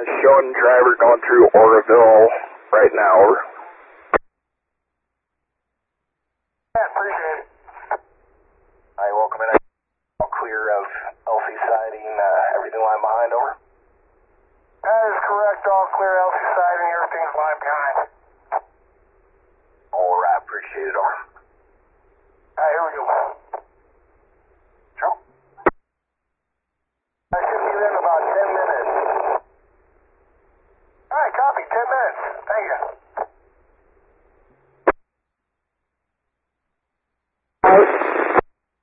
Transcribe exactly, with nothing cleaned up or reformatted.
showing driver going through Oroville right now. Over. Yeah, appreciate it. Alright, welcome in. All clear of L C siding, uh, everything line behind, over. That is correct, all clear L C siding, everything's line behind. Alright, appreciate it, over. Alright, here we go. Joe? I should be there in about ten minutes. Alright, copy, ten minutes. Thank you.